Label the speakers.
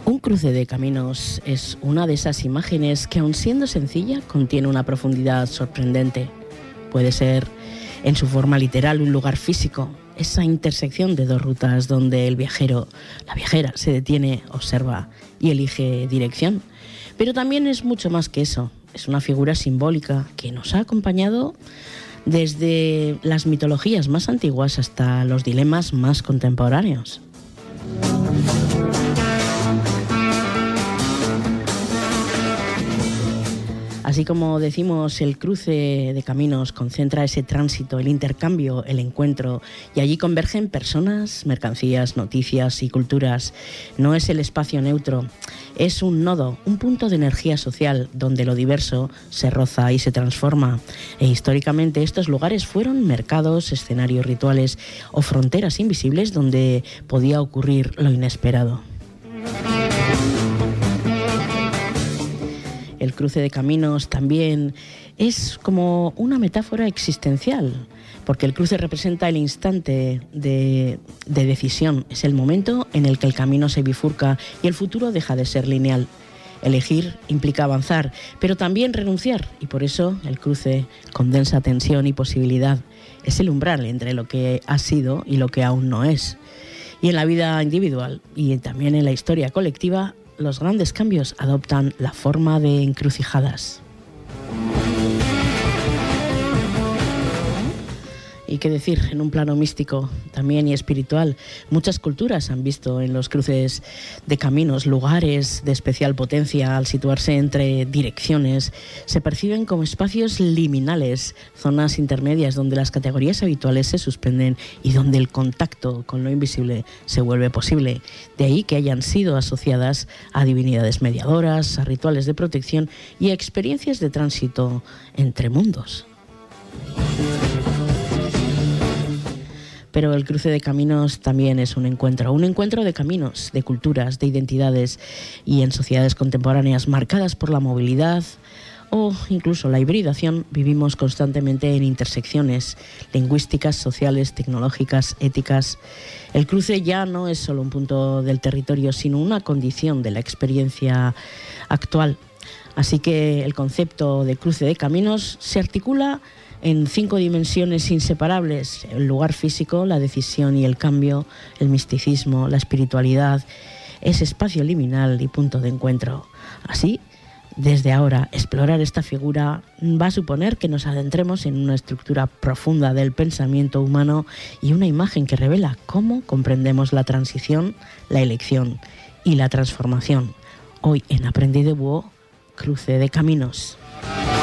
Speaker 1: Un cruce de caminos es una de esas imágenes que, aun siendo sencilla, contiene una profundidad sorprendente. Puede ser, en su forma literal, un lugar físico, esa intersección de dos rutas donde el viajero, la viajera, se detiene, observa y elige dirección. Pero también es mucho más que eso. Es una figura simbólica que nos ha acompañado desde las mitologías más antiguas hasta los dilemas más contemporáneos. Así como decimos, el cruce de caminos concentra ese tránsito, el intercambio, el encuentro, y allí convergen personas, mercancías, noticias y culturas. No es el espacio neutro, es un nodo, un punto de energía social donde lo diverso se roza y se transforma. E históricamente estos lugares fueron mercados, escenarios rituales o fronteras invisibles donde podía ocurrir lo inesperado. El cruce de caminos también es como una metáfora existencial, porque el cruce representa el instante de decisión. Es el momento en el que el camino se bifurca y el futuro deja de ser lineal. Elegir implica avanzar, pero también renunciar, y por eso el cruce condensa tensión y posibilidad. Es el umbral entre lo que ha sido y lo que aún no es. Y en la vida individual y también en la historia colectiva, los grandes cambios adoptan la forma de encrucijadas. Y qué decir, en un plano místico también y espiritual, muchas culturas han visto en los cruces de caminos lugares de especial potencia. Al situarse entre direcciones, se perciben como espacios liminales, zonas intermedias donde las categorías habituales se suspenden y donde el contacto con lo invisible se vuelve posible. De ahí que hayan sido asociadas a divinidades mediadoras, a rituales de protección y a experiencias de tránsito entre mundos. Pero el cruce de caminos también es un encuentro de caminos, de culturas, de identidades, y en sociedades contemporáneas marcadas por la movilidad o incluso la hibridación, vivimos constantemente en intersecciones lingüísticas, sociales, tecnológicas, éticas. El cruce ya no es solo un punto del territorio, sino una condición de la experiencia actual. Así que el concepto de cruce de caminos se articula en 5 dimensiones inseparables: el lugar físico, la decisión y el cambio, el misticismo, la espiritualidad, ese espacio liminal y punto de encuentro. Así, desde ahora, explorar esta figura va a suponer que nos adentremos en una estructura profunda del pensamiento humano y una imagen que revela cómo comprendemos la transición, la elección y la transformación. Hoy en Aprendiz de Búho, cruce de caminos.